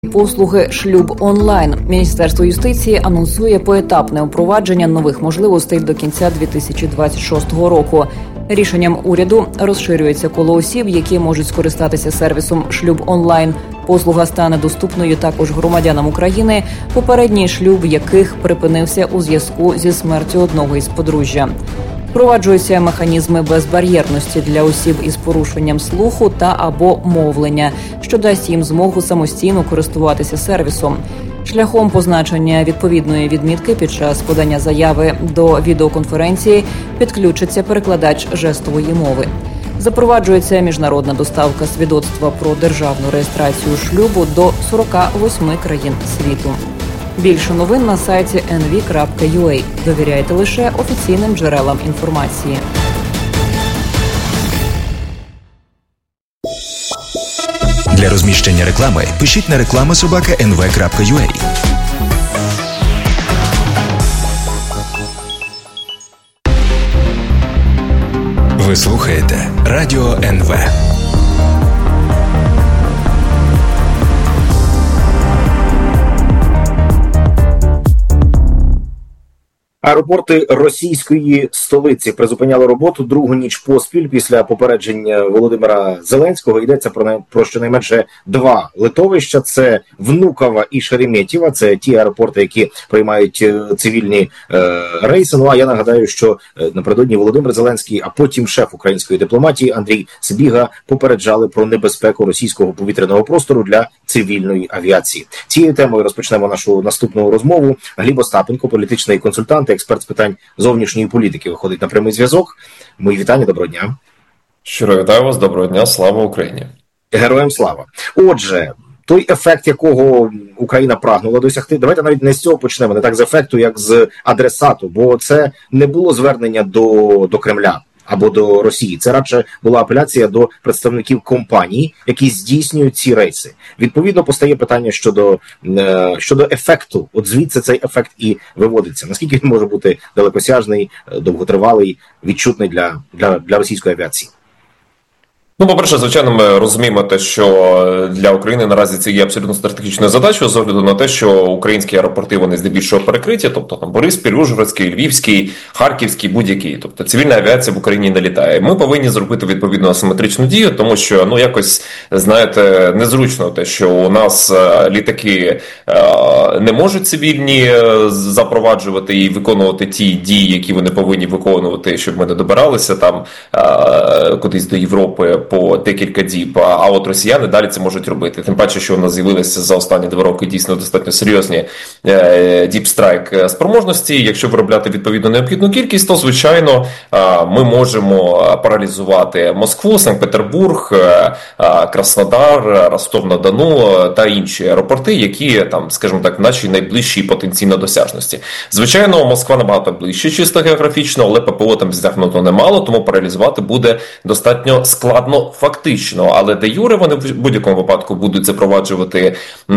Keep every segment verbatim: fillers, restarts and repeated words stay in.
Послуги «Шлюб онлайн». Міністерство юстиції анонсує поетапне впровадження нових можливостей до кінця дві тисячі двадцять шостого року. Рішенням уряду розширюється коло осіб, які можуть скористатися сервісом «Шлюб онлайн». Послуга стане доступною також громадянам України, попередній шлюб яких припинився у зв'язку зі смертю одного із подружжя. Впроваджуються механізми безбар'єрності для осіб із порушенням слуху та або мовлення, що дасть їм змогу самостійно користуватися сервісом. Шляхом позначення відповідної відмітки під час подання заяви до відеоконференції підключиться перекладач жестової мови. Запроваджується міжнародна доставка свідоцтва про державну реєстрацію шлюбу до сорок восьми країн світу. Більше новин на сайті ен ві крапка ю а. Довіряйте лише офіційним джерелам інформації. Для розміщення реклами пишіть на реклама собака ен ве крапка ю а. Ви слухаєте Радіо ен ве. Аеропорти російської столиці призупиняли роботу другу ніч поспіль після попередження Володимира Зеленського. Йдеться про, не, про щонайменше два литовища. Це Внуково і Шереметьєво. Це ті аеропорти, які приймають цивільні е, рейси. Ну а я нагадаю, що е, напередодні Володимир Зеленський, а потім шеф української дипломатії Андрій Сибіга попереджали про небезпеку російського повітряного простору для цивільної авіації. Цією темою розпочнемо нашу наступну розмову. Гліб Остапенко, політичний консультант, експерт з питань зовнішньої політики, виходить на прямий зв'язок. Мої вітання, доброго дня. Щиро вітаю вас, доброго дня, слава Україні. Героям слава. Отже, той ефект, якого Україна прагнула досягти, давайте навіть не з цього почнемо, не так з ефекту, як з адресату, бо це не було звернення до, до Кремля або до Росії. Це радше була апеляція до представників компаній, які здійснюють ці рейси. Відповідно, постає питання щодо, е, щодо ефекту. От звідси цей ефект і виводиться. Наскільки він може бути далекосяжний, довготривалий, відчутний для, для, для російської авіації? Ну, по-перше, звичайно, ми розуміємо те, що для України наразі це є абсолютно стратегічною задачею з огляду на те, що українські аеропорти, вони здебільшого перекриті, тобто там Бориспіль, Ужгородський, Львівський, Харківський, будь-який. Тобто цивільна авіація в Україні не літає. Ми повинні зробити відповідну асиметричну дію, тому що, ну, якось, знаєте, незручно те, що у нас літаки не можуть цивільні запроваджувати і виконувати ті дії, які вони повинні виконувати, щоб ми не добиралися там кудись до Європи по декілька діб, а от росіяни далі це можуть робити. Тим паче, що у нас з'явилися за останні два роки дійсно достатньо серйозні діпстрайк спроможності. Якщо виробляти відповідно необхідну кількість, то, звичайно, ми можемо паралізувати Москву, Санкт-Петербург, Краснодар, Ростов-на-Дону та інші аеропорти, які, там, скажімо так, наші найближчі потенційно досяжності. Звичайно, Москва набагато ближче чисто географічно, але ППО там здягнуто немало, тому паралізувати буде достатньо складно фактично, але де юре вони в будь-якому випадку будуть запроваджувати,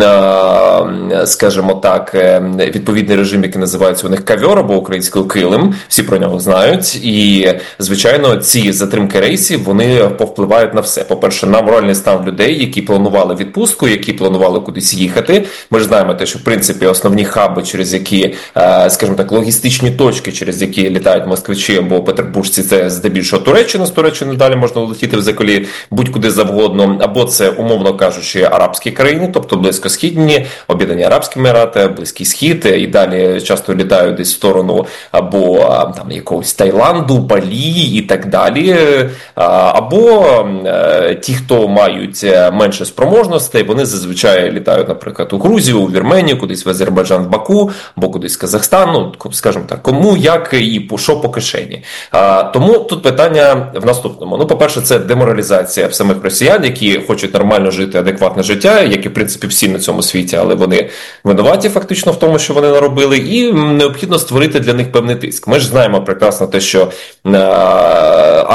скажімо так, відповідний режим, який називається у них кавьор або українською килим, всі про нього знають, і, звичайно, ці затримки рейсів, вони повпливають на все. По-перше, на моральний стан людей, які планували відпустку, які планували кудись їхати. Ми ж знаємо те, що, в принципі, основні хаби, через які, скажімо так, логістичні точки, через які літають москвичі або петербуржці, це здебільшого Туреччина, з Туреччини далі можна летіти взагалі будь-куди завгодно, або це, умовно кажучи, арабські країни, тобто близькосхідні, Об'єднані Арабські Емірати, Близький Схід, і далі часто літають десь в сторону або там якогось Таїланду, Балі і так далі, або ті, хто мають менше спроможностей, вони зазвичай літають, наприклад, у Грузію, у Вірменію, кудись в Азербайджан, в Баку, або кудись в Казахстан, ну, скажімо так, кому, як і що по кишені. Тому тут питання в наступному. Ну, по-перше, це деморалізація самих росіян, які хочуть нормально жити, адекватне життя, як і, в принципі, всі на цьому світі, але вони винуваті фактично в тому, що вони наробили, і необхідно створити для них певний тиск. Ми ж знаємо прекрасно те, що е-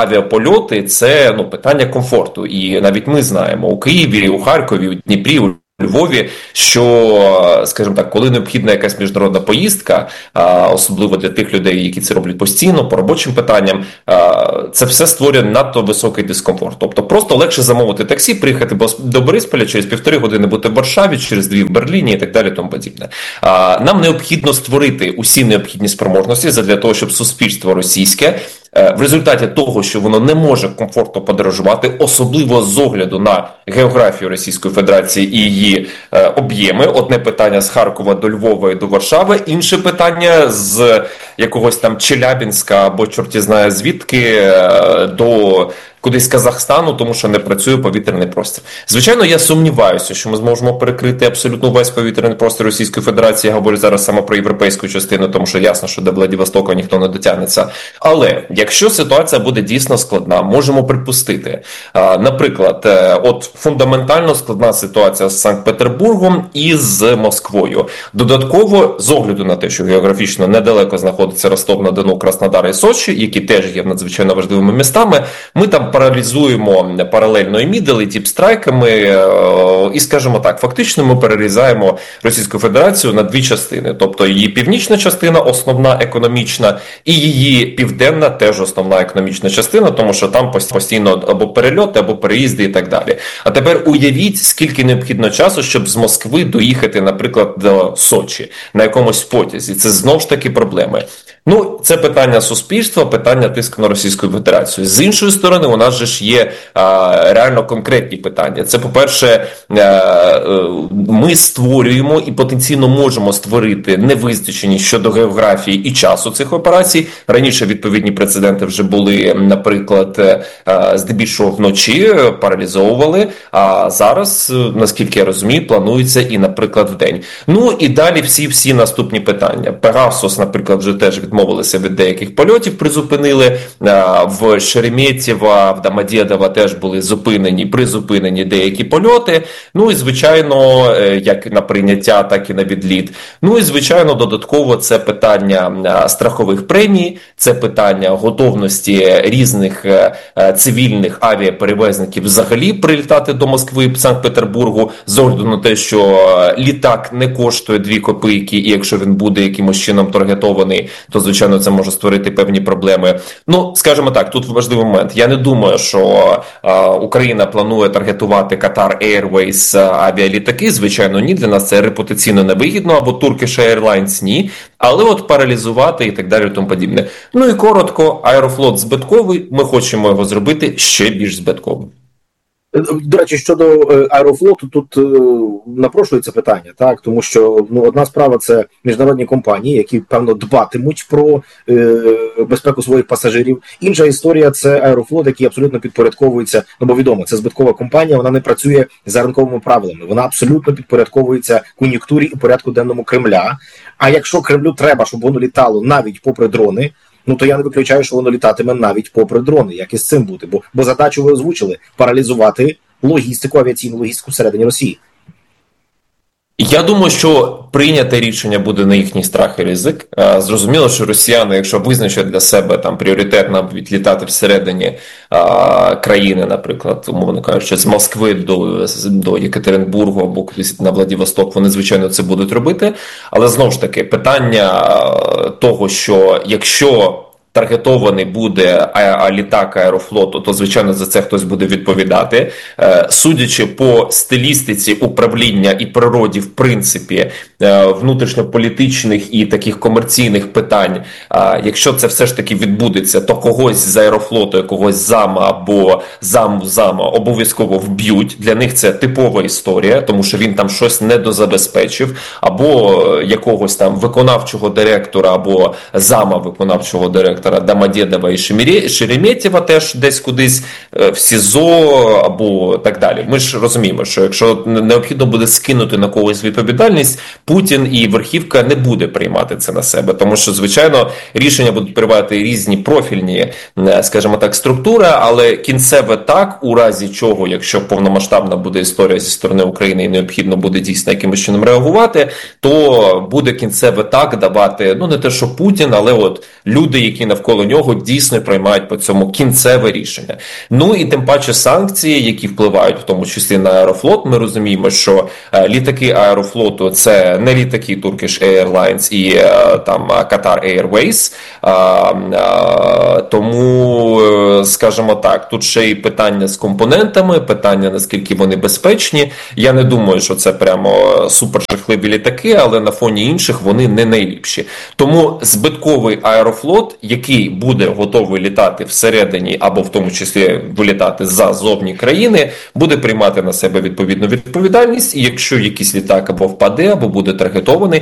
авіапольоти – це, ну, питання комфорту, і навіть ми знаємо у Києві, у Харкові, у Дніпрі, у Львові, що, скажімо так, коли необхідна якась міжнародна поїздка, особливо для тих людей, які це роблять постійно, по робочим питанням, це все створює надто високий дискомфорт. Тобто просто легше замовити таксі, приїхати до Борисполя, через півтори години бути в Варшаві, через дві в Берліні і так далі, тому подібне. Нам необхідно створити усі необхідні спроможності для того, щоб суспільство російське в результаті того, що воно не може комфортно подорожувати, особливо з огляду на географію Російської Федерації і її е, об'єми. Одне питання з Харкова до Львова і до Варшави, інше питання з якогось там Челябінська або чорті знає звідки е, до кудись з Казахстану, тому що не працює повітряний простір. Звичайно, я сумніваюся, що ми зможемо перекрити абсолютно весь повітряний простір Російської Федерації. Я говорю зараз саме про європейську частину, тому що ясно, що до Владивостока ніхто не дотягнеться. Але якщо ситуація буде дійсно складна, можемо припустити. Наприклад, от фундаментально складна ситуація з Санкт-Петербургом і з Москвою. Додатково, з огляду на те, що географічно недалеко знаходиться Ростов-на-Дону, Краснодар і Сочі, які теж є надзвичайно важливими містами, ми там паралізуємо паралельно і мідл, і діпстрайками, і, скажімо так, фактично ми перерізаємо Російську Федерацію на дві частини. Тобто її північна частина, основна економічна, і її південна, теж основна економічна частина, тому що там постійно або перельоти, або переїзди і так далі. А тепер уявіть, скільки необхідно часу, щоб з Москви доїхати, наприклад, до Сочі на якомусь потязі. Це знову ж таки проблеми. Ну, це питання суспільства, питання тиску на Російську Федерацію. З іншої сторони, у нас же ж є а, реально конкретні питання. Це, по-перше, а, ми створюємо і потенційно можемо створити невизначеність щодо географії і часу цих операцій. Раніше відповідні прецеденти вже були, наприклад, а, здебільшого вночі паралізовували, а зараз, наскільки я розумію, планується і, наприклад, вдень. Ну, і далі всі-всі наступні питання. Пегасус, наприклад, вже теж відмовилися від деяких польотів, призупинили. В Шереметьєво, в Домодєдово теж були зупинені, призупинені деякі польоти. Ну і, звичайно, як на прийняття, так і на відліт. Ну і, звичайно, додатково це питання страхових премій, це питання готовності різних цивільних авіаперевезників взагалі прилітати до Москви і Санкт-Петербургу, з огляду на те, що літак не коштує дві копійки, і якщо він буде якимось чином таргетований, то, звичайно, це може створити певні проблеми. Ну, скажімо так, тут важливий момент. Я не думаю, що а, Україна планує таргетувати Qatar Airways авіалітаки. Звичайно, ні. Для нас це репутаційно невигідно, або Turkish Airlines ні. Але от паралізувати і так далі, тому подібне. Ну і коротко, Аерофлот збитковий, ми хочемо його зробити ще більш збитковим. До речі, щодо Аерофлоту, тут е, напрошується питання, так, тому що ну, одна справа – це міжнародні компанії, які, певно, дбатимуть про е, безпеку своїх пасажирів. Інша історія – це Аерофлот, який абсолютно підпорядковується, ну, бо відомо, це збиткова компанія, вона не працює за ринковими правилами, вона абсолютно підпорядковується кон'юнктурі і порядку денному Кремля. А якщо Кремлю треба, щоб воно літало навіть попри дрони, ну, то я не виключаю, що воно літатиме навіть попри дрони. Як із цим бути? Бо, бо задачу ви озвучили – паралізувати логістику, авіаційну логістику всередині Росії. Я думаю, що прийняте рішення буде на їхній страх і ризик. Зрозуміло, що росіяни, якщо визначать для себе там пріоритет навіть літати всередині а, країни, наприклад, умовно кажучи, з Москви до, до Єкатеринбургу або кудись на Владивосток, вони, звичайно, це будуть робити. Але, знову ж таки, питання того, що якщо таргетований буде а, а літак Аерофлоту, то, звичайно, за це хтось буде відповідати. Е, судячи по стилістиці управління і природі, в принципі, е, внутрішньополітичних і таких комерційних питань, е, якщо це все ж таки відбудеться, то когось з Аерофлоту, якогось зама або заму зама обов'язково вб'ють. Для них це типова історія, тому що він там щось недозабезпечив, або якогось там виконавчого директора, або зама виконавчого директора Домодєдова і Шереметьєва теж десь кудись в СІЗО або так далі. Ми ж розуміємо, що якщо необхідно буде скинути на когось відповідальність, Путін і верхівка не буде приймати це на себе, тому що, звичайно, рішення будуть приймати різні профільні, скажімо так, структури, але кінцеве так, у разі чого, якщо повномасштабна буде історія зі сторони України і необхідно буде дійсно якимось чином реагувати, то буде кінцеве так давати, ну не те, що Путін, але от люди, які навколо нього дійсно приймають по цьому кінцеве рішення. Ну і тим паче санкції, які впливають в тому числі на Аерофлот. Ми розуміємо, що літаки Аерофлоту – це не літаки Turkish Airlines і там Qatar Airways. Тому, скажімо так, тут ще й питання з компонентами, питання, наскільки вони безпечні. Я не думаю, що це прямо супер жахливі літаки, але на фоні інших вони не найліпші. Тому збитковий Аерофлот, який буде готовий літати всередині або в тому числі вилітати за зовні країни, буде приймати на себе відповідну відповідальність, і якщо якийсь літак або впаде, або буде таргетований,